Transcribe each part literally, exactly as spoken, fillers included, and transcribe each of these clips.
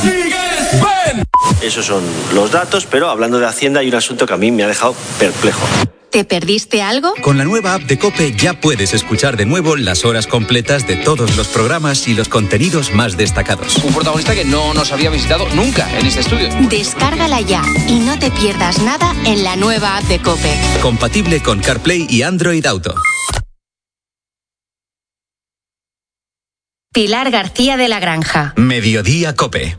Esos son los datos, pero hablando de Hacienda hay un asunto que a mí me ha dejado perplejo. ¿Te perdiste algo? Con la nueva app de COPE ya puedes escuchar de nuevo las horas completas de todos los programas y los contenidos más destacados. Un protagonista que no nos había visitado nunca en este estudio. Descárgala ya y no te pierdas nada en la nueva app de COPE. Compatible con CarPlay y Android Auto. Pilar García de la Granja. Mediodía COPE.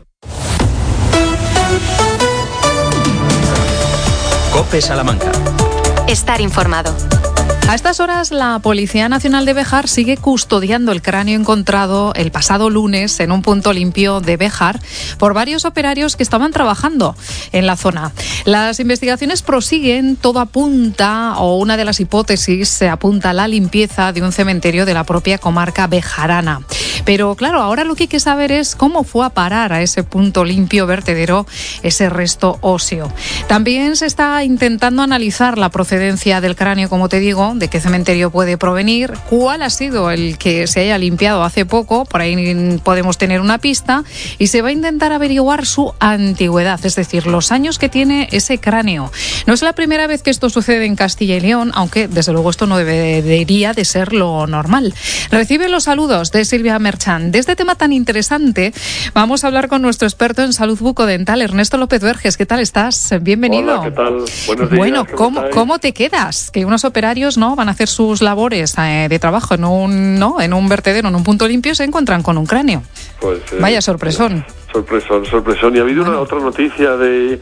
COPE Salamanca. Estar informado. A estas horas, la Policía Nacional de Béjar sigue custodiando el cráneo encontrado el pasado lunes en un punto limpio de Béjar por varios operarios que estaban trabajando en la zona. Las investigaciones prosiguen, todo apunta, o una de las hipótesis se apunta a la limpieza de un cementerio de la propia comarca bejarana. Pero claro, ahora lo que hay que saber es cómo fue a parar a ese punto limpio vertedero ese resto óseo. También se está intentando analizar la procedencia del cráneo, como te digo, de qué cementerio puede provenir, cuál ha sido el que se haya limpiado hace poco, por ahí podemos tener una pista, y se va a intentar averiguar su antigüedad, es decir, los años que tiene ese cráneo. No es la primera vez que esto sucede en Castilla y León, aunque desde luego esto no debería de ser lo normal. Recibe los saludos de Silvia Merchán. De este tema tan interesante vamos a hablar con nuestro experto en salud bucodental, Ernesto López Verges. ¿Qué tal estás? Bienvenido. Hola, ¿qué tal? Buenos días. Bueno, ¿cómo, ¿cómo, ¿cómo te quedas? Que unos operarios no van a hacer sus labores eh, de trabajo en un no en un vertedero, en un punto limpio, y se encuentran con un cráneo. Pues eh, vaya sorpresón. Sorpresón, sorpresón. Y ha habido bueno. una otra noticia de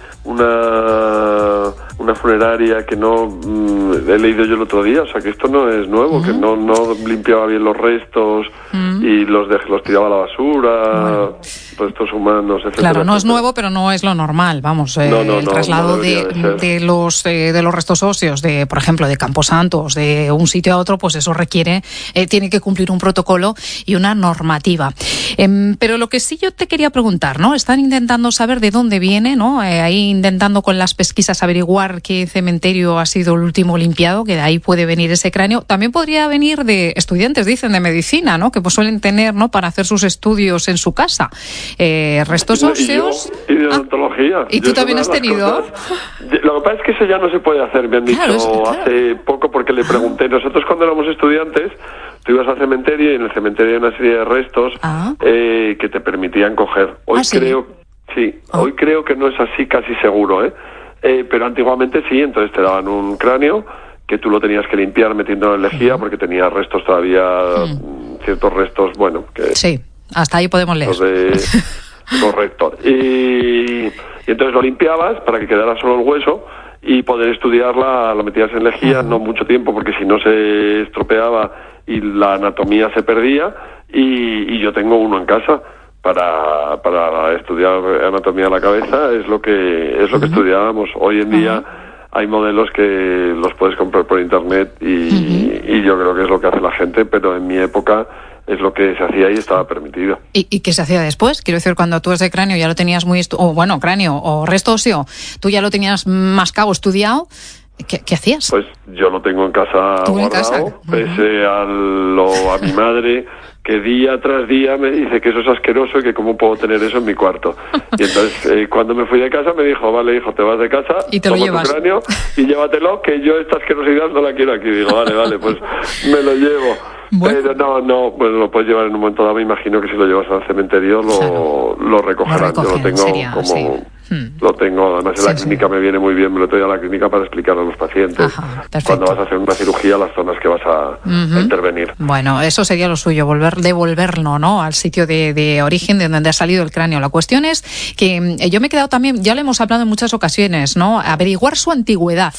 una una funeraria que no mmm, he leído yo el otro día, o sea que esto no es nuevo, uh-huh. que no no limpiaba bien los restos uh-huh. y los de, los tiraba a la basura, bueno. restos humanos, etcétera. Claro, no etcétera. es nuevo, pero no es lo normal, vamos, eh, no, no, el no, traslado no de, de, de los eh, de los restos óseos, de por ejemplo, de Camposantos, de un sitio a otro, pues eso requiere, eh, tiene que cumplir un protocolo y una normativa. Eh, pero lo que sí yo te quería preguntar, ¿no? Están intentando saber de dónde viene, ¿no? Eh, ahí intentando con las pesquisas averiguar qué cementerio ha sido el último limpiado, que de ahí puede venir ese cráneo. También podría venir de estudiantes, dicen, de medicina, ¿no? Que pues suelen tener, ¿no? Para hacer sus estudios en su casa. Eh, restos óseos. Y, yo, y de odontología. Ah, ¿Y tú también has tenido? Cosas. Lo que pasa es que eso ya no se puede hacer, me han claro, dicho es, claro. hace poco, porque le pregunté. Nosotros cuando éramos estudiantes, tú ibas al cementerio y en el cementerio hay una serie de restos ah. eh, que te permitían coger. Hoy ¿Ah, sí? creo, sí, ah. hoy creo que no es así, casi seguro, ¿eh? Eh, pero antiguamente sí, entonces te daban un cráneo que tú lo tenías que limpiar metiendo en lejía, uh-huh. porque tenía restos todavía, uh-huh. ciertos restos, bueno, que... Sí, hasta ahí podemos leer. De... Correcto. Y, y entonces lo limpiabas para que quedara solo el hueso y poder estudiarla, lo metías en lejía, uh-huh. no mucho tiempo, porque si no se estropeaba y la anatomía se perdía, y, y yo tengo uno en casa. Para, para estudiar anatomía de la cabeza es lo que es lo que uh-huh. estudiábamos. Hoy en día uh-huh. hay modelos que los puedes comprar por internet y, uh-huh. y yo creo que es lo que hace la gente, pero en mi época es lo que se hacía y estaba permitido. ¿Y, y qué se hacía después? Quiero decir, cuando tú ese cráneo ya lo tenías muy... Estu- o bueno, cráneo o resto óseo, tú ya lo tenías mascado, estudiado, ¿qué, qué hacías? Pues yo lo tengo en casa ¿Tú guardado, en casa? pese a, lo, a mi madre... que día tras día me dice que eso es asqueroso y que cómo puedo tener eso en mi cuarto. Y entonces, eh, cuando me fui de casa, me dijo, vale, hijo, te vas de casa, y te lo toma llevas. tu cráneo y llévatelo, que yo esta asquerosidad no la quiero aquí. Digo, vale, vale, pues me lo llevo. Bueno. Pero no, no, bueno, lo puedes llevar en un momento dado, me imagino que si lo llevas al cementerio lo, claro. lo recogerán. Lo recogen, yo lo tengo sería, como... Sí. Lo tengo, además en sí, la clínica sí. me viene muy bien, me lo traigo a la clínica para explicar a los pacientes Ajá, cuando vas a hacer una cirugía las zonas que vas a, uh-huh. a intervenir. Bueno, eso sería lo suyo, volver devolverlo, ¿no? Al sitio de, de origen de donde ha salido el cráneo. La cuestión es que yo me he quedado también, ya lo hemos hablado en muchas ocasiones, ¿no? Averiguar su antigüedad.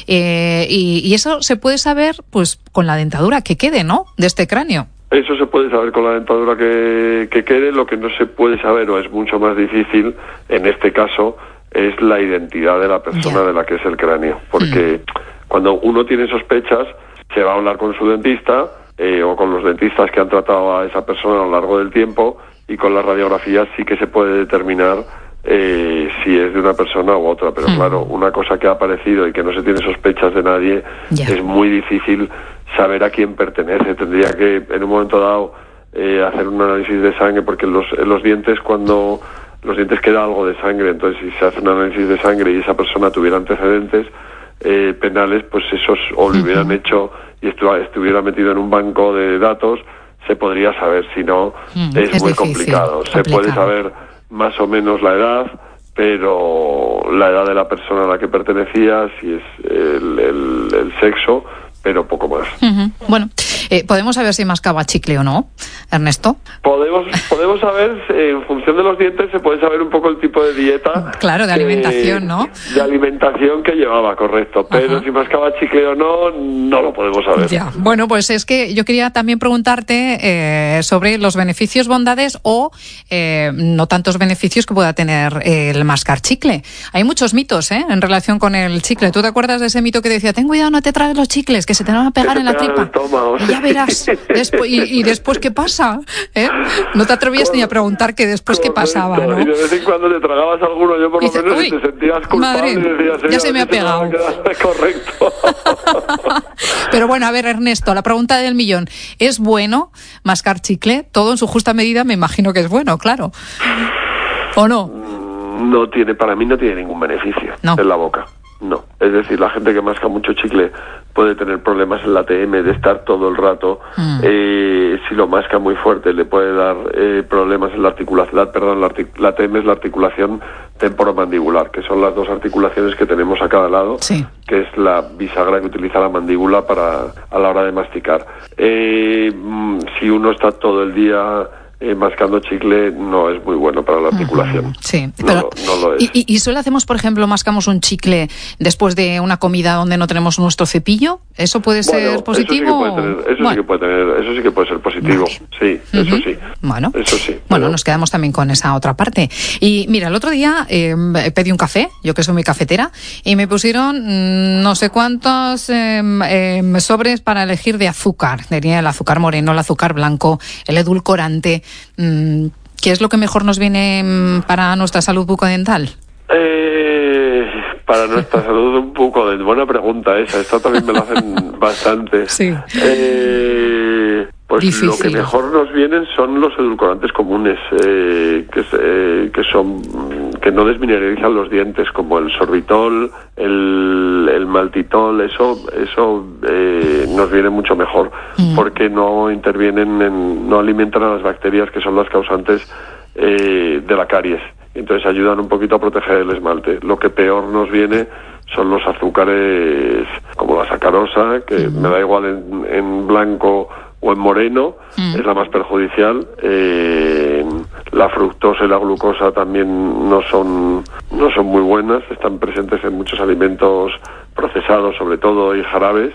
Eh, y, y eso se puede saber, pues, con la dentadura que quede, ¿no? De este cráneo. Eso se puede saber con la dentadura que, que quede. Lo que no se puede saber, o es mucho más difícil, en este caso, es la identidad de la persona yeah. de la que es el cráneo. Porque mm. cuando uno tiene sospechas, se va a hablar con su dentista eh, o con los dentistas que han tratado a esa persona a lo largo del tiempo, y con las radiografías sí que se puede determinar eh, si es de una persona u otra. Pero mm. claro, una cosa que ha aparecido y que no se tiene sospechas de nadie, yeah. es muy difícil saber a quién pertenece. Tendría que, en un momento dado, eh, hacer un análisis de sangre, porque los, los dientes, cuando los dientes queda algo de sangre, entonces si se hace un análisis de sangre y esa persona tuviera antecedentes eh, penales, pues esos o lo hubieran uh-huh. hecho y estu- estuviera metido en un banco de datos, se podría saber, si no mm, es, es muy difícil, complicado. complicado. Se puede saber más o menos la edad, pero la edad de la persona a la que pertenecía, si es el, el, el sexo, pero poco más. Uh-huh. Bueno, eh, ¿podemos saber si mascaba chicle o no, Ernesto? Podemos podemos saber, eh, en función de los dientes, se puede saber un poco el tipo de dieta. Claro, de alimentación, eh, ¿no? De alimentación que llevaba, correcto. Pero uh-huh. si mascaba chicle o no, no lo podemos saber. Ya. Bueno, pues es que yo quería también preguntarte eh, sobre los beneficios, bondades o eh, no tantos beneficios que pueda tener eh, el mascar chicle. Hay muchos mitos ¿eh? en relación con el chicle. ¿Tú te acuerdas de ese mito que decía, ten cuidado, no te traes los chicles, que se te van a pegar en la tripa? Estómago, y ya verás. Después, y, y después, ¿qué pasa? ¿Eh? No te atrevías ni a preguntar que después Correcto. qué pasaba, ¿no? Y de vez en cuando te tragabas alguno, yo por lo dice, menos, y te sentías culpable. Madre, y decías, ya se me ha pegado. Correcto. Pero bueno, a ver, Ernesto, la pregunta del millón. ¿Es bueno mascar chicle? Todo en su justa medida, me imagino que es bueno, claro. ¿O no? No tiene, para mí no tiene ningún beneficio no. en la boca. No, es decir, la gente que masca mucho chicle puede tener problemas en la T M de estar todo el rato. Mm. Eh, si lo masca muy fuerte le puede dar eh, problemas en la articulación. Perdón, la, artic- la T M es la articulación temporomandibular, que son las dos articulaciones que tenemos a cada lado, sí. que es la bisagra que utiliza la mandíbula para a la hora de masticar. Eh, si uno está todo el día Eh, mascando chicle, no es muy bueno para la articulación. Uh-huh. Sí, no, pero no lo es. ¿y, y solo hacemos, por ejemplo, mascamos un chicle después de una comida donde no tenemos nuestro cepillo? ¿Eso puede bueno, ser positivo? Eso sí que puede tener, eso bueno. sí que puede tener, eso sí que puede ser positivo. Vale. Sí, uh-huh. eso sí. Bueno, eso sí. Bueno, pero... nos quedamos también con esa otra parte. Y mira, el otro día eh, pedí un café, yo que soy muy cafetera, y me pusieron mmm, no sé cuántos eh, eh, sobres para elegir de azúcar. Tenía el azúcar moreno, el azúcar blanco, el edulcorante. Mmm, ¿Qué es lo que mejor nos viene para nuestra salud bucodental? Eh, para nuestra salud un poco de buena pregunta esa. Esta también me lo hacen bastante. Sí. Eh, pues Difícil. Lo que mejor nos vienen son los edulcorantes comunes, eh, que, eh, que son que no desmineralizan los dientes, como el sorbitol, el, el maltitol. Eso eso eh, nos viene mucho mejor, mm. porque no intervienen, en, no alimentan a las bacterias que son las causantes eh, de la caries. Entonces ayudan un poquito a proteger el esmalte. Lo que peor nos viene son los azúcares como la sacarosa, que mm. me da igual en, en blanco o en moreno, mm. es la más perjudicial. Eh, la fructosa y la glucosa también no son no son muy buenas, están presentes en muchos alimentos procesados, sobre todo, y jarabes.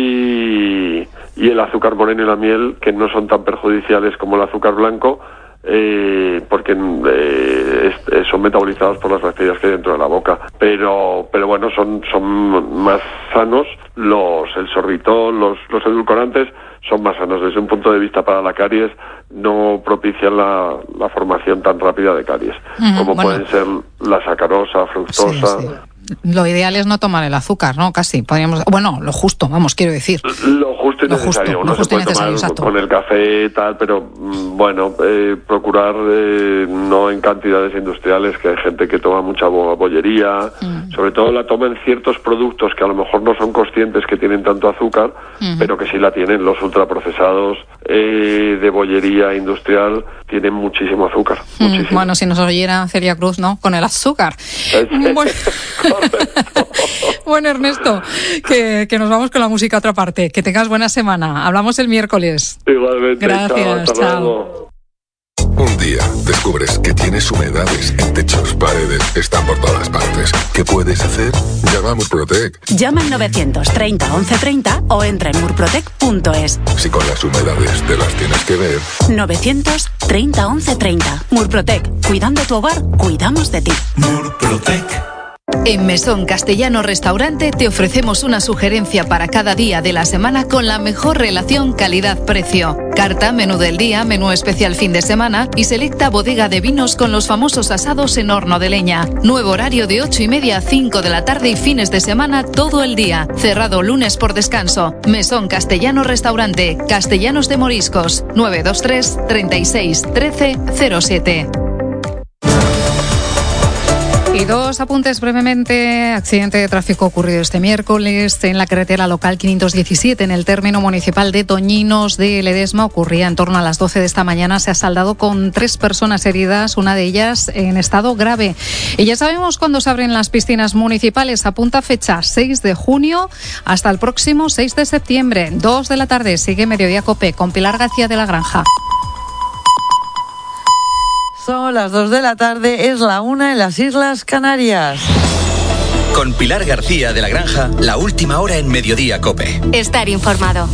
Y, y el azúcar moreno y la miel, que no son tan perjudiciales como el azúcar blanco, Eh, porque eh, es, son metabolizados por las bacterias que hay dentro de la boca, pero pero bueno, son son más sanos los el sorbitol, los los edulcorantes son más sanos desde un punto de vista para la caries, no propician la, la formación tan rápida de caries, mm, como bueno. pueden ser la sacarosa, fructosa. Sí, sí. Lo ideal es no tomar el azúcar, ¿no? Casi, podríamos... Bueno, lo justo, vamos, quiero decir. Lo justo y lo necesario. Justo, Uno lo justo se puede y necesario, tomar exacto. con el café y tal, pero bueno, eh, procurar eh, no en cantidades industriales, que hay gente que toma mucha bollería, mm. sobre todo la toma en ciertos productos que a lo mejor no son conscientes que tienen tanto azúcar, mm. pero que sí la tienen. Los ultraprocesados eh, de bollería industrial tienen muchísimo azúcar. Mm. Muchísimo. Bueno, si nos oyera Celia Cruz, ¿no? Con el azúcar. Bueno... Bueno, Ernesto, que, que nos vamos con la música a otra parte. Que tengas buena semana. Hablamos el miércoles. Igualmente. Gracias, chao. chao. Luego. Un día descubres que tienes humedades en techos, paredes, están por todas partes. ¿Qué puedes hacer? Llama a Murprotec. Llama al novecientos treinta once treinta o entra en murprotec punto es. Si con las humedades te las tienes que ver. novecientos treinta once treinta. Murprotec. Cuidando tu hogar, cuidamos de ti. Murprotec. En Mesón Castellano Restaurante te ofrecemos una sugerencia para cada día de la semana con la mejor relación calidad-precio. Carta, menú del día, menú especial fin de semana y selecta bodega de vinos con los famosos asados en horno de leña. Nuevo horario de ocho y media a cinco de la tarde y fines de semana todo el día. Cerrado lunes por descanso. Mesón Castellano Restaurante, Castellanos de Moriscos, nueve dos tres, treinta y seis, trece, cero siete. Y dos apuntes brevemente. Accidente de tráfico ocurrido este miércoles en la carretera local quinientos diecisiete en el término municipal de Toñinos de Ledesma. Ocurría en torno a las doce de esta mañana. Se ha saldado con tres personas heridas, una de ellas en estado grave. Y ya sabemos cuándo se abren las piscinas municipales. Apunta fecha seis de junio hasta el próximo seis de septiembre. dos de la tarde. Sigue Mediodía Cope con Pilar García de la Granja. Son las dos de la tarde, es la una en las Islas Canarias. Con Pilar García de la Granja, la última hora en Mediodía Cope. Estar informado.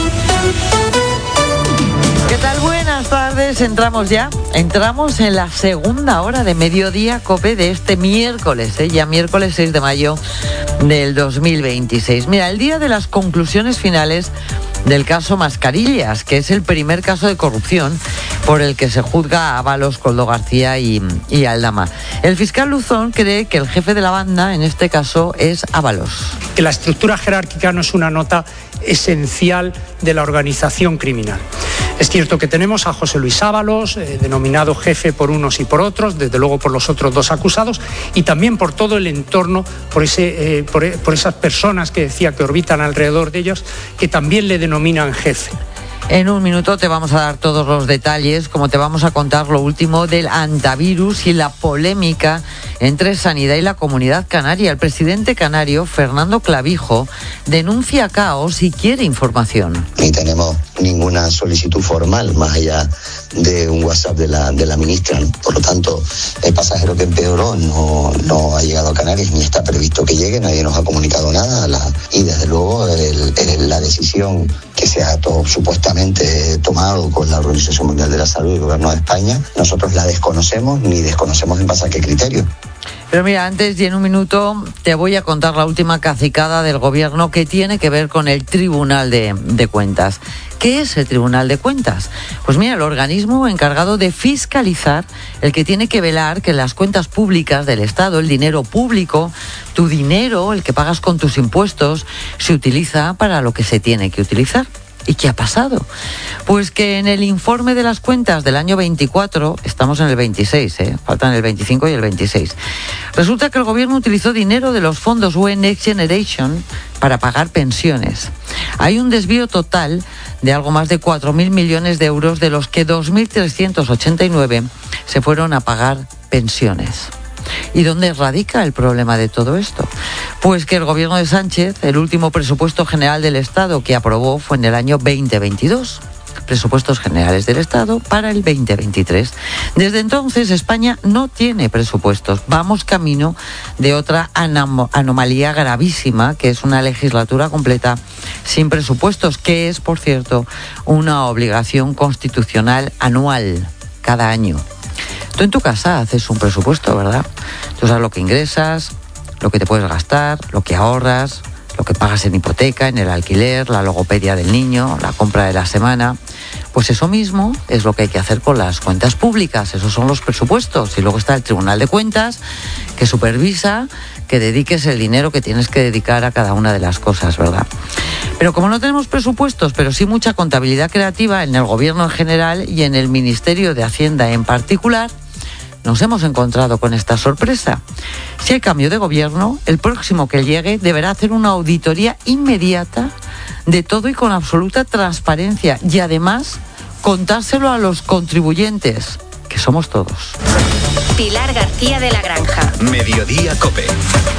¿Qué tal? Buenas tardes, entramos ya. Entramos en la segunda hora de Mediodía Cope de este miércoles, ¿eh? Ya miércoles seis de mayo del dos mil veintiséis. Mira, el día de las conclusiones finales del caso Mascarillas, que es el primer caso de corrupción por el que se juzga a Ábalos, Koldo García y, y Aldama. El fiscal Luzón cree que el jefe de la banda, en este caso, es Ábalos. Que la estructura jerárquica no es una nota esencial de la organización criminal. Es cierto que tenemos a José Luis Ábalos, eh, denominado jefe por unos y por otros, desde luego por los otros dos acusados, y también por todo el entorno, por, ese, eh, por, por esas personas que decía que orbitan alrededor de ellos, que también le denominan jefe. En un minuto te vamos a dar todos los detalles, como te vamos a contar lo último del antivirus y la polémica entre Sanidad y la Comunidad Canaria. El presidente canario, Fernando Clavijo, denuncia caos y quiere información. Ni tenemos ninguna solicitud formal, más allá de un WhatsApp de la, de la ministra. Por lo tanto, el pasajero que empeoró no, no ha llegado a Canarias, ni está previsto que llegue, nadie nos ha comunicado nada. La, y desde luego el, el, la decisión que se ha to, supuestamente tomado con la Organización Mundial de la Salud y el Gobierno de España, nosotros la desconocemos, ni desconocemos en base a qué criterio. Pero mira, antes y en un minuto te voy a contar la última cacicada del gobierno que tiene que ver con el Tribunal de, de Cuentas. ¿Qué es el Tribunal de Cuentas? Pues mira, el organismo encargado de fiscalizar, el que tiene que velar que las cuentas públicas del Estado, el dinero público, tu dinero, el que pagas con tus impuestos, se utiliza para lo que se tiene que utilizar. ¿Y qué ha pasado? Pues que en el informe de las cuentas del año veinticuatro, estamos en el veintiséis, ¿eh? Faltan el veinticinco y el veintiséis, resulta que el gobierno utilizó dinero de los fondos U E Next Generation para pagar pensiones. Hay un desvío total de algo más de cuatro mil millones de euros, de los que dos mil trescientos ochenta y nueve se fueron a pagar pensiones. ¿Y dónde radica el problema de todo esto? Pues que el gobierno de Sánchez, el último presupuesto general del Estado que aprobó fue en el año veinte veintidós. Presupuestos generales del Estado para el veinte veintitrés. Desde entonces España no tiene presupuestos. Vamos camino de otra anom- anomalía gravísima, que es una legislatura completa sin presupuestos, que es, por cierto, una obligación constitucional anual, cada año. Tú en tu casa haces un presupuesto, ¿verdad? Tú sabes lo que ingresas, lo que te puedes gastar, lo que ahorras, lo que pagas en hipoteca, en el alquiler, la logopedia del niño, la compra de la semana. Pues eso mismo es lo que hay que hacer con las cuentas públicas. Esos son los presupuestos. Y luego está el Tribunal de Cuentas, que supervisa que dediques el dinero que tienes que dedicar a cada una de las cosas, ¿verdad? Pero como no tenemos presupuestos, pero sí mucha contabilidad creativa en el gobierno en general y en el Ministerio de Hacienda en particular, nos hemos encontrado con esta sorpresa. Si hay cambio de gobierno, el próximo que llegue deberá hacer una auditoría inmediata de todo y con absoluta transparencia, y además contárselo a los contribuyentes, que somos todos. Pilar García de la Granja. Mediodía Cope.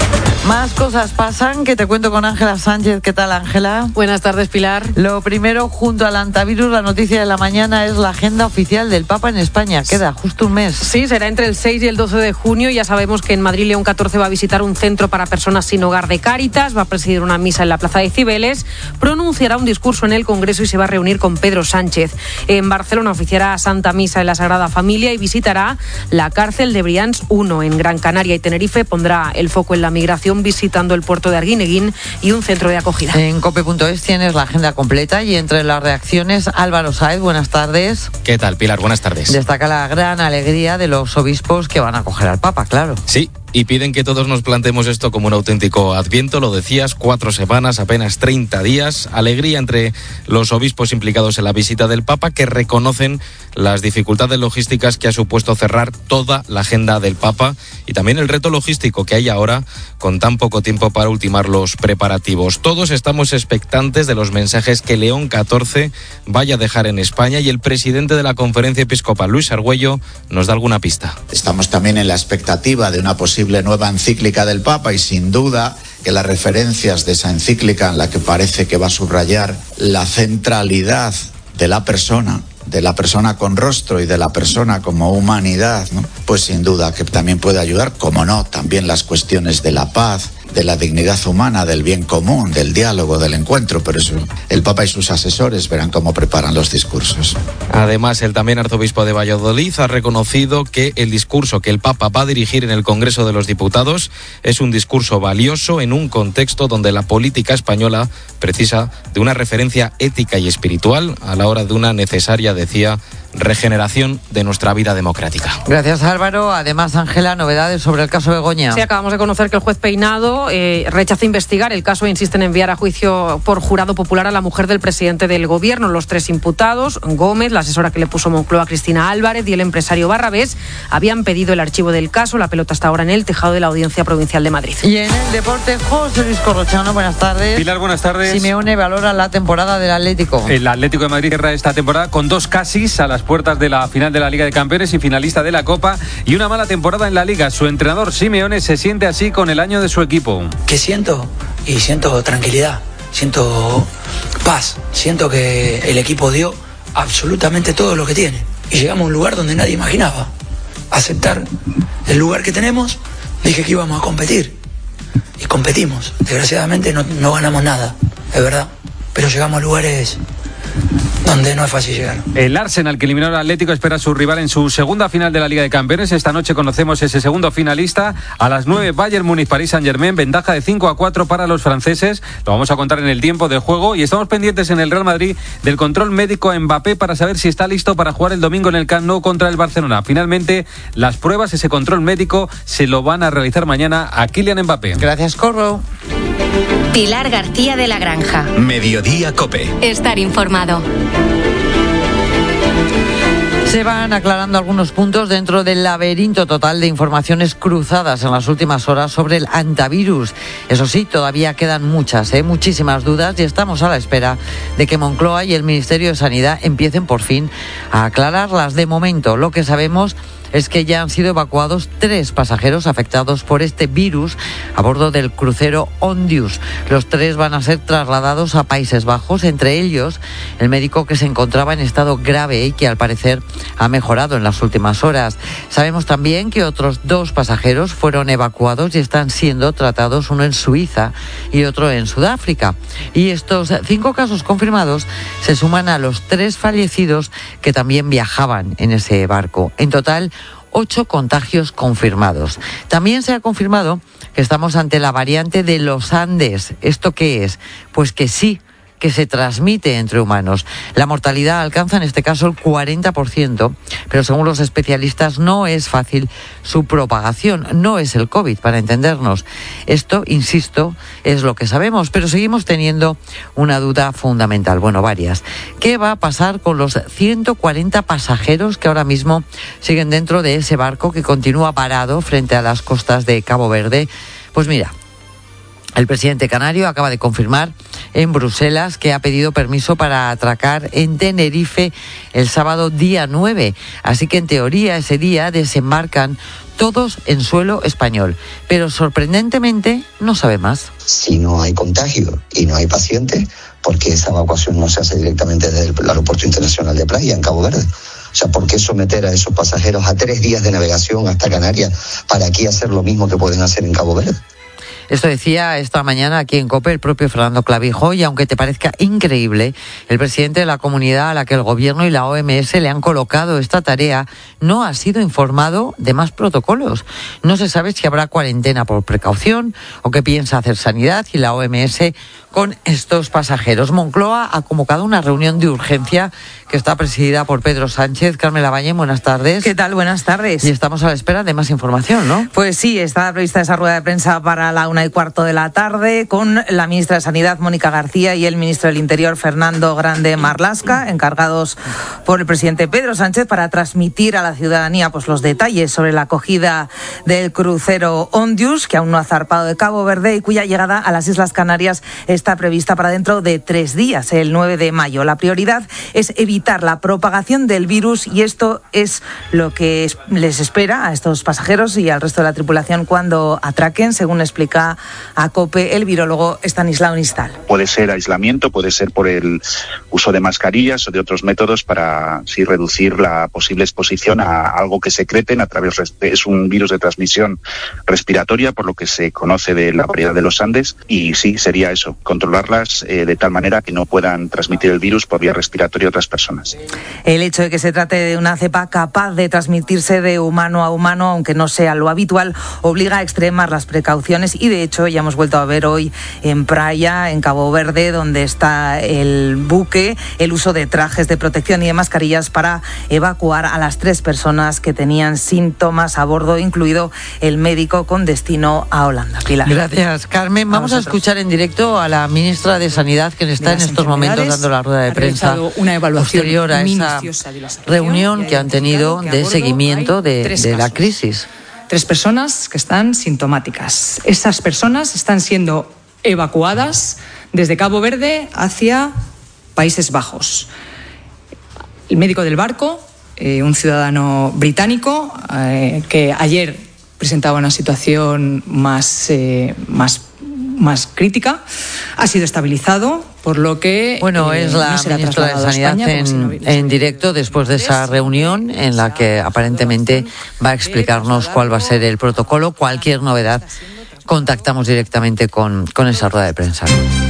Más cosas pasan, que te cuento con Ángela Sánchez. ¿Qué tal, Ángela? Buenas tardes, Pilar. Lo primero, junto al antivirus, la noticia de la mañana es la agenda oficial del Papa en España. Queda justo un mes. Sí, será entre el seis y el doce de junio. Ya sabemos que en Madrid León catorce va a visitar un centro para personas sin hogar de Cáritas, va a presidir una misa en la Plaza de Cibeles, pronunciará un discurso en el Congreso y se va a reunir con Pedro Sánchez. En Barcelona oficiará Santa Misa en la Sagrada Familia y visitará la cárcel de Brians uno. En Gran Canaria y Tenerife pondrá el foco en la migración, visitando el puerto de Arguineguín y un centro de acogida. En cope punto es tienes la agenda completa y entre las reacciones, Álvaro Sáez, buenas tardes. ¿Qué tal, Pilar? Buenas tardes. Destaca la gran alegría de los obispos que van a acoger al Papa, claro. Sí, y piden que todos nos planteemos esto como un auténtico adviento. Lo decías, cuatro semanas, apenas treinta días. Alegría entre los obispos implicados en la visita del Papa, que reconocen las dificultades logísticas que ha supuesto cerrar toda la agenda del Papa y también el reto logístico que hay ahora con tan poco tiempo para ultimar los preparativos. Todos estamos expectantes de los mensajes que León catorce vaya a dejar en España y el presidente de la Conferencia Episcopal, Luis Argüello, nos da alguna pista. Estamos también en la expectativa de una posible nueva encíclica del Papa y sin duda que las referencias de esa encíclica, en la que parece que va a subrayar la centralidad de la persona, de la persona con rostro y de la persona como humanidad, ¿no? Pues sin duda que también puede ayudar, como no, también las cuestiones de la paz, de la dignidad humana, del bien común, del diálogo, del encuentro, pero eso el Papa y sus asesores verán cómo preparan los discursos. Además, el también arzobispo de Valladolid ha reconocido que el discurso que el Papa va a dirigir en el Congreso de los Diputados es un discurso valioso en un contexto donde la política española precisa de una referencia ética y espiritual a la hora de una necesaria, decía, regeneración de nuestra vida democrática. Gracias, Álvaro. Además, Ángela, novedades sobre el caso Begoña. Sí, acabamos de conocer que el juez Peinado eh, rechaza investigar el caso e insiste en enviar a juicio por jurado popular a la mujer del presidente del gobierno. Los tres imputados, Gómez, la asesora que le puso Moncloa, Cristina Álvarez, y el empresario Barrabés, habían pedido el archivo del caso. La pelota está ahora en el tejado de la Audiencia Provincial de Madrid. Y en el deporte, José Luis Corrochano, buenas tardes. Pilar, buenas tardes. Simeone valora la temporada del Atlético. El Atlético de Madrid cierra esta temporada con dos casis a las puertas de la final de la Liga de Campeones y finalista de la Copa, y una mala temporada en la Liga. Su entrenador Simeone se siente así con el año de su equipo. ¿Qué siento? Y siento tranquilidad, siento paz, siento que el equipo dio absolutamente todo lo que tiene y llegamos a un lugar donde nadie imaginaba. Aceptar el lugar que tenemos, dije que íbamos a competir y competimos. Desgraciadamente no, no ganamos nada, es verdad, pero llegamos a lugares donde no es fácil llegar. El Arsenal, que eliminó al Atlético, espera a su rival en su segunda final de la Liga de Campeones. Esta noche conocemos ese segundo finalista. A las nueve, Bayern Múnich, París Saint-Germain, ventaja de cinco a cuatro para los franceses. Lo vamos a contar en el tiempo de juego. Y estamos pendientes en el Real Madrid del control médico a Mbappé para saber si está listo para jugar el domingo en el Camp Nou contra el Barcelona. Finalmente, las pruebas, ese control médico, se lo van a realizar mañana a Kylian Mbappé. Gracias, Corro. Pilar García de la Granja. Mediodía Cope. Estar informado. Se van aclarando algunos puntos dentro del laberinto total de informaciones cruzadas en las últimas horas sobre el antivirus. Eso sí, todavía quedan muchas, ¿eh? muchísimas dudas, y estamos a la espera de que Moncloa y el Ministerio de Sanidad empiecen por fin a aclararlas. De momento, lo que sabemos es que ya han sido evacuados tres pasajeros afectados por este virus a bordo del crucero Ondius. Los tres van a ser trasladados a Países Bajos, entre ellos el médico que se encontraba en estado grave y que al parecer ha mejorado en las últimas horas. Sabemos también que otros dos pasajeros fueron evacuados y están siendo tratados, uno en Suiza y otro en Sudáfrica. Y estos cinco casos confirmados se suman a los tres fallecidos que también viajaban en ese barco. En total, ocho contagios confirmados. También se ha confirmado que estamos ante la variante de los Andes. ¿Esto qué es? Pues que sí, que se transmite entre humanos. La mortalidad alcanza en este caso el cuarenta por ciento, pero según los especialistas no es fácil su propagación. No es el COVID, para entendernos. Esto, insisto, es lo que sabemos, pero seguimos teniendo una duda fundamental. Bueno, varias. ¿Qué va a pasar con los ciento cuarenta pasajeros que ahora mismo siguen dentro de ese barco que continúa parado frente a las costas de Cabo Verde? Pues mira, el presidente canario acaba de confirmar en Bruselas que ha pedido permiso para atracar en Tenerife el sábado día nueve. Así que en teoría ese día desembarcan todos en suelo español. Pero sorprendentemente no sabe más. Si no hay contagio y no hay pacientes, ¿por qué esa evacuación no se hace directamente desde el Aeropuerto Internacional de Playa en Cabo Verde? O sea, ¿por qué someter a esos pasajeros a tres días de navegación hasta Canarias para aquí hacer lo mismo que pueden hacer en Cabo Verde? Esto decía esta mañana aquí en COPE el propio Fernando Clavijo, y aunque te parezca increíble, el presidente de la comunidad a la que el gobierno y la O M S le han colocado esta tarea no ha sido informado de más protocolos. No se sabe si habrá cuarentena por precaución o qué piensa hacer Sanidad y la O M S con estos pasajeros. Moncloa ha convocado una reunión de urgencia que está presidida por Pedro Sánchez. Carmen Lavallén, buenas tardes. ¿Qué tal? Buenas tardes. Y estamos a la espera de más información, ¿no? Pues sí, está prevista esa rueda de prensa para la una y cuarto de la tarde con la ministra de Sanidad, Mónica García, y el ministro del Interior, Fernando Grande Marlaska, encargados por el presidente Pedro Sánchez para transmitir a la ciudadanía pues los detalles sobre la acogida del crucero Ondius, que aún no ha zarpado de Cabo Verde y cuya llegada a las Islas Canarias está prevista para dentro de tres días, el nueve de mayo. La prioridad es evitar la propagación del virus y esto es lo que les espera a estos pasajeros y al resto de la tripulación cuando atraquen, según explica a COPE el virólogo Estanislao Nistal. Puede ser aislamiento, puede ser por el uso de mascarillas o de otros métodos para sí reducir la posible exposición a algo que secreten a través de, es un virus de transmisión respiratoria, por lo que se conoce de la variedad de los Andes, y sí, sería eso, controlarlas eh, de tal manera que no puedan transmitir el virus por vía respiratoria a otras personas. El hecho de que se trate de una cepa capaz de transmitirse de humano a humano, aunque no sea lo habitual, obliga a extremar las precauciones y de hecho ya hemos vuelto a ver hoy en Praia, en Cabo Verde, donde está el buque, el uso de trajes de protección y de mascarillas para evacuar a las tres personas que tenían síntomas a bordo, incluido el médico con destino a Holanda. Pilar. Gracias, Carmen. Vamos a, a escuchar en directo a la ministra de Sanidad, que está en estos momentos dando la rueda de prensa una evaluación posterior a esa reunión que han tenido de seguimiento de, de la crisis. Tres personas que están sintomáticas. Esas personas están siendo evacuadas desde Cabo Verde hacia Países Bajos. El médico del barco, eh, un ciudadano británico, eh, que ayer presentaba una situación más, eh, más más crítica, ha sido estabilizado, por lo que bueno eh, es la no será ministra de Sanidad España, en, si no, en directo después de esa reunión en la que aparentemente va a explicarnos cuál va a ser el protocolo. Cualquier novedad contactamos directamente con, con esa rueda de prensa.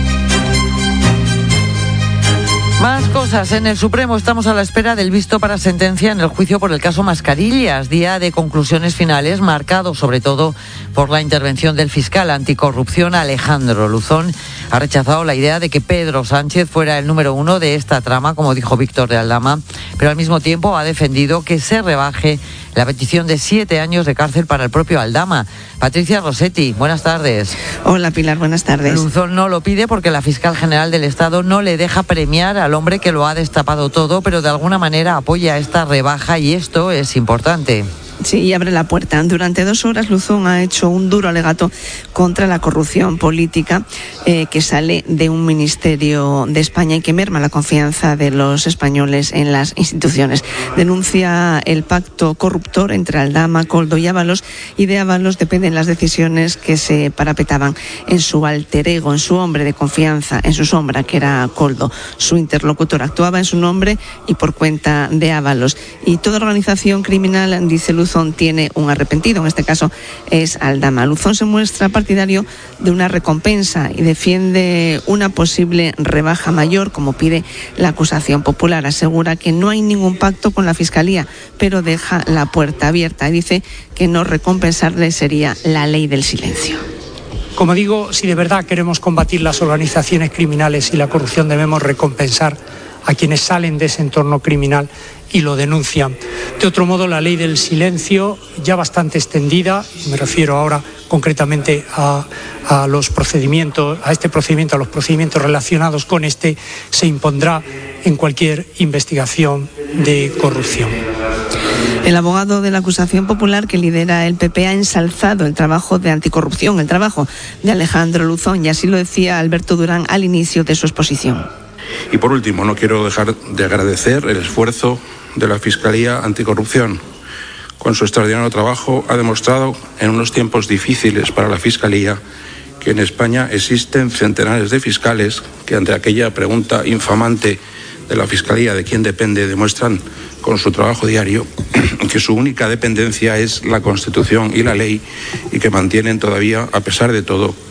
Más cosas. En el Supremo estamos a la espera del visto para sentencia en el juicio por el caso Mascarillas, día de conclusiones finales marcado sobre todo por la intervención del fiscal anticorrupción Alejandro Luzón. Ha rechazado la idea de que Pedro Sánchez fuera el número uno de esta trama, como dijo Víctor de Aldama, pero al mismo tiempo ha defendido que se rebaje la petición de siete años de cárcel para el propio Aldama. Patricia Rossetti, buenas tardes. Hola Pilar, buenas tardes. Luzón no lo pide porque la fiscal general del Estado no le deja premiar al hombre que lo ha destapado todo, pero de alguna manera apoya esta rebaja y esto es importante. Sí, y abre la puerta. Durante dos horas Luzón ha hecho un duro alegato contra la corrupción política eh, que sale de un ministerio de España y que merma la confianza de los españoles en las instituciones. Denuncia el pacto corruptor entre Aldama, Koldo y Ábalos, y de Ábalos dependen las decisiones que se parapetaban en su alter ego, en su hombre de confianza, en su sombra, que era Koldo. Su interlocutor actuaba en su nombre y por cuenta de Ábalos. Y toda organización criminal, dice Luzón, tiene un arrepentido, en este caso es Aldama. Luzón se muestra partidario de una recompensa y defiende una posible rebaja mayor, como pide la acusación popular. Asegura que no hay ningún pacto con la Fiscalía, pero deja la puerta abierta y dice que no recompensarle sería la ley del silencio. Como digo, si de verdad queremos combatir las organizaciones criminales y la corrupción, debemos recompensar a quienes salen de ese entorno criminal y lo denuncian. De otro modo, la ley del silencio, ya bastante extendida, me refiero ahora concretamente a, a los procedimientos, a este procedimiento, a los procedimientos relacionados con este, se impondrá en cualquier investigación de corrupción. El abogado de la acusación popular que lidera el P P ha ensalzado el trabajo de anticorrupción, el trabajo de Alejandro Luzón, y así lo decía Alberto Durán al inicio de su exposición. Y por último, no quiero dejar de agradecer el esfuerzo de la Fiscalía Anticorrupción. Con su extraordinario trabajo ha demostrado en unos tiempos difíciles para la Fiscalía que en España existen centenares de fiscales que ante aquella pregunta infamante de la Fiscalía de quién depende demuestran con su trabajo diario que su única dependencia es la Constitución y la ley y que mantienen todavía, a pesar de todo,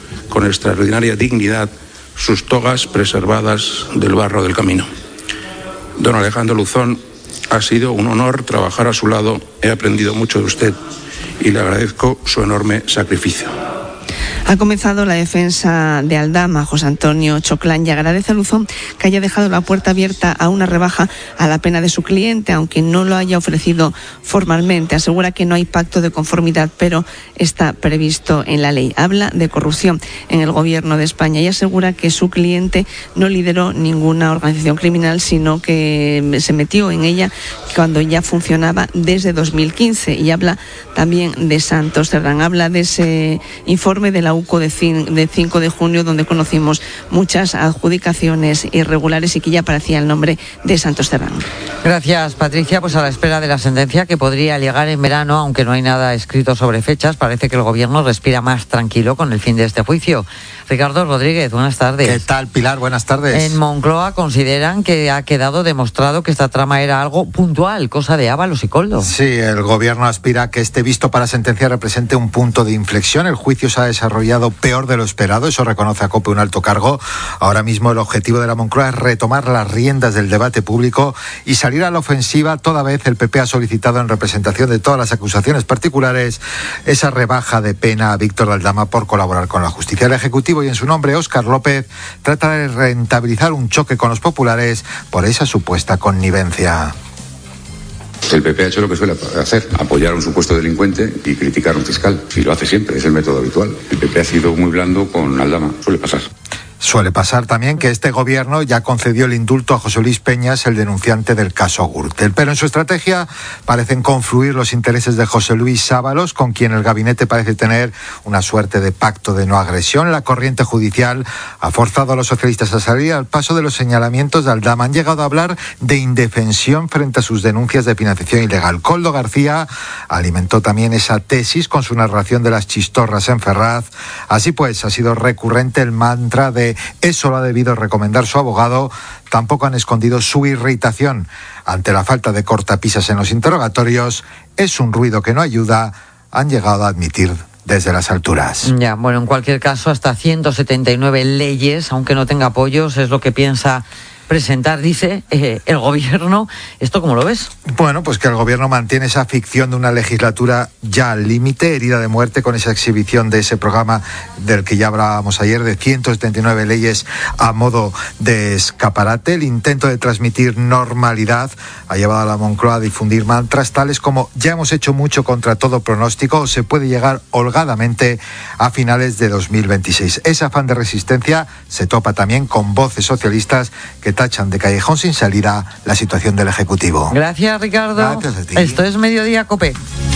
con extraordinaria dignidad sus togas preservadas del barro del camino. Don Alejandro Luzón, ha sido un honor trabajar a su lado, he aprendido mucho de usted y le agradezco su enorme sacrificio. Ha comenzado la defensa de Aldama, José Antonio Choclán, y agradece a Luzón que haya dejado la puerta abierta a una rebaja a la pena de su cliente, aunque no lo haya ofrecido formalmente. Asegura que no hay pacto de conformidad, pero está previsto en la ley. Habla de corrupción en el gobierno de España y asegura que su cliente no lideró ninguna organización criminal, sino que se metió en ella cuando ya funcionaba desde dos mil quince. Y habla también de Santos Cerdán. Habla de ese informe de la U C O de cinco de junio, donde conocimos muchas adjudicaciones irregulares y que ya aparecía el nombre de Santos Cerdán. Gracias, Patricia. Pues a la espera de la sentencia, que podría llegar en verano, aunque no hay nada escrito sobre fechas, parece que el gobierno respira más tranquilo con el fin de este juicio. Ricardo Rodríguez, buenas tardes. ¿Qué tal, Pilar? Buenas tardes. En Moncloa consideran que ha quedado demostrado que esta trama era algo puntual, cosa de Ábalos y Koldo. Sí, el gobierno aspira a que este visto para sentencia represente un punto de inflexión. El juicio se ha desarrollado peor de lo esperado, eso reconoce a COPE un alto cargo. Ahora mismo el objetivo de la Moncloa es retomar las riendas del debate público y salir a la ofensiva, toda vez el P P ha solicitado, en representación de todas las acusaciones particulares, esa rebaja de pena a Víctor de Aldama por colaborar con la justicia. El Ejecutivo, y en su nombre Óscar López, trata de rentabilizar un choque con los populares por esa supuesta connivencia. El P P ha hecho lo que suele hacer, apoyar a un supuesto delincuente y criticar a un fiscal. Y lo hace siempre, es el método habitual. El P P ha sido muy blando con Aldama, suele pasar. Suele pasar también que este gobierno ya concedió el indulto a José Luis Peñas, el denunciante del caso Gürtel. Pero en su estrategia parecen confluir los intereses de José Luis Ábalos, con quien el gabinete parece tener una suerte de pacto de no agresión. La corriente judicial ha forzado a los socialistas a salir al paso de los señalamientos de Aldama. Han llegado a hablar de indefensión frente a sus denuncias de financiación ilegal. Koldo García alimentó también esa tesis con su narración de las chistorras en Ferraz. Así pues, ha sido recurrente el mantra de eso lo ha debido recomendar su abogado. Tampoco han escondido su irritación ante la falta de cortapisas en los interrogatorios. Es un ruido que no ayuda, han llegado a admitir desde las alturas. Ya, bueno, en cualquier caso, hasta ciento setenta y nueve leyes, aunque no tenga apoyos, es lo que piensa presentar, dice eh, el gobierno. ¿Esto cómo lo ves? Bueno, pues que el gobierno mantiene esa ficción de una legislatura ya al límite, herida de muerte, con esa exhibición de ese programa del que ya hablábamos ayer, de ciento setenta y nueve leyes a modo de escaparate. El intento de transmitir normalidad ha llevado a la Moncloa a difundir mantras tales como: ya hemos hecho mucho contra todo pronóstico, o se puede llegar holgadamente a finales de dos mil veintiséis. Ese afán de resistencia se topa también con voces socialistas que tachan de callejón sin salida la situación del Ejecutivo. Gracias, Ricardo. Gracias a ti. Esto es Mediodía COPE.